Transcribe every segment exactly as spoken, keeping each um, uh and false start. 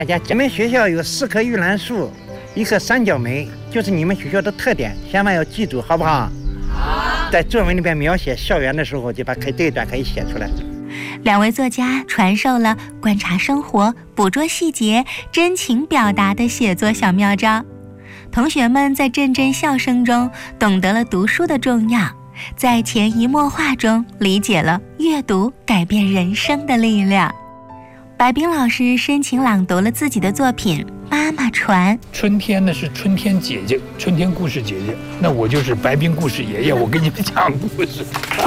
大家，我们学校有四棵玉兰树，一棵三角梅，就是你们学校的特点，千万要记住，好不好？好。在作文里边描写校园的时候，就把可这一段可以写出来。 两位作家传授了观察生活、捕捉细节、真情表达的写作小妙招。同学们在阵阵笑声中懂得了读书的重要，在潜移默化中理解了阅读改变人生的力量。白冰老师深情朗读了自己的作品《妈妈船》。 春天呢是春天姐姐，春天故事姐姐，那我就是白冰故事爷爷，我给你们讲故事。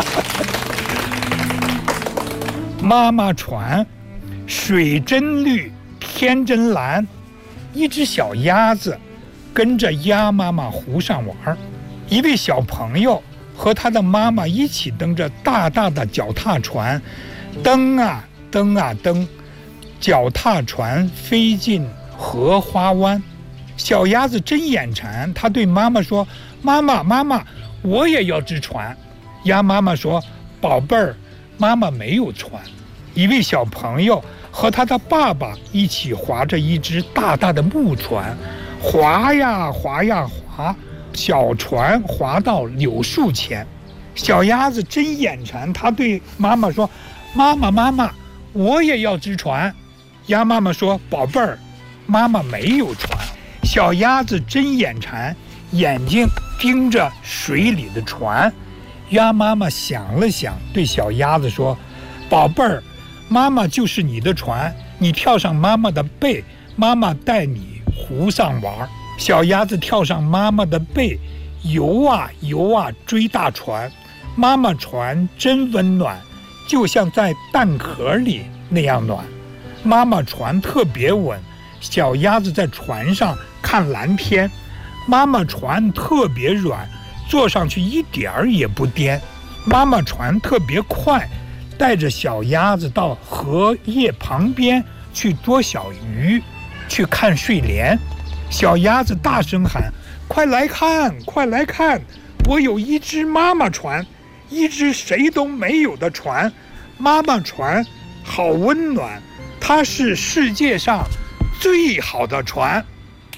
妈妈船，水真绿，天真蓝，一只小鸭子跟着鸭妈妈湖上玩，一位小朋友和他的妈妈一起蹬着大大的脚踏船，蹬啊蹬啊蹬，脚踏船飞进荷花湾。小鸭子真眼馋，它对妈妈说：妈妈妈妈，我也要只船。鸭妈妈说：宝贝儿，妈妈没有船。一位小朋友和他的爸爸一起划着一只大大的木船，划呀划呀划，小船划到柳树前。小鸭子真眼馋，它对妈妈说：妈妈妈妈，我也要只船。鸭妈妈说：宝贝儿，妈妈没有船。小鸭子真眼馋，眼睛盯着水里的船。鸭妈妈想了想，对小鸭子说：宝贝儿，妈妈就是你的船，你跳上妈妈的背，妈妈带你湖上玩。小鸭子跳上妈妈的背，游啊游啊追大船。妈妈船真温暖，就像在蛋壳里那样暖。妈妈船特别稳，小鸭子在船上看蓝天。妈妈船特别软，坐上去一点儿也不颠。妈妈船特别快，带着小鸭子到荷叶旁边去捉小鱼，去看睡莲。小鸭子大声喊：快来看，快来看，我有一只妈妈船，一只谁都没有的船。妈妈船好温暖，它是世界上最好的船。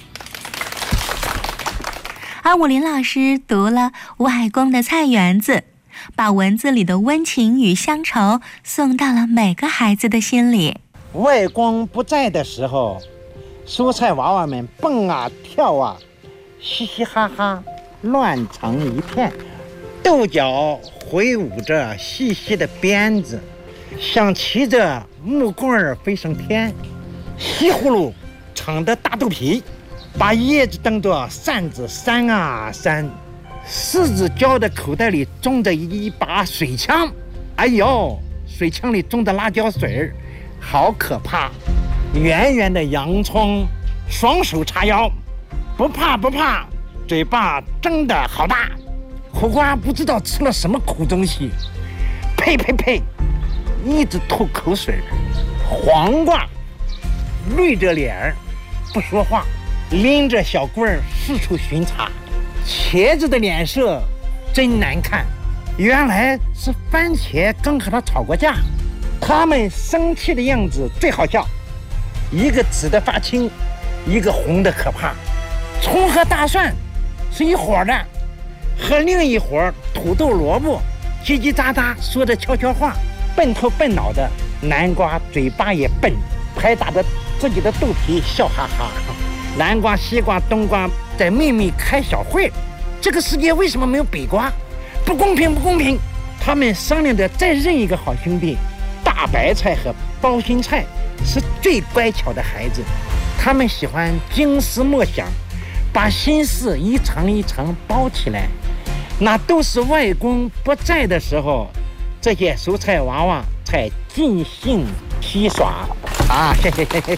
而武林老师读了外公的菜园子，把文字里的温情与乡愁送到了每个孩子的心里。 外公不在的时候，蔬菜娃娃们蹦啊跳啊，嘻嘻哈哈，乱成一片，豆角挥舞着细细的鞭子，像骑着木棍儿飞升天。西葫芦长的大肚皮，把叶子当作扇子扇啊扇。柿子椒的口袋里装着一把水枪，哎呦，水枪里装着辣椒水，好可怕。圆圆的洋葱，双手叉腰，不怕不怕，嘴巴睁得好大。苦瓜不知道吃了什么苦东西，呸呸呸，一直吐口水。黄瓜绿着脸不说话，拎着小棍儿四处巡查。茄子的脸色真难看，原来是番茄刚和他吵过架。他们生气的样子最好笑，一个紫的发青，一个红的可怕。葱和大蒜是一伙的，和另一伙土豆萝卜叽叽喳喳说着悄悄话。笨头笨脑的南瓜嘴巴也笨，拍打着自己的肚皮笑哈哈。南瓜西瓜冬瓜在秘密开小会，这个世界为什么没有北瓜？不公平不公平！他们商量着再认一个好兄弟。大白菜和包心菜是最乖巧的孩子，他们喜欢惊思默想，把心事一层一层包起来。那都是外公不在的时候，这些蔬菜娃娃才尽兴嬉耍啊！嘿嘿嘿嘿。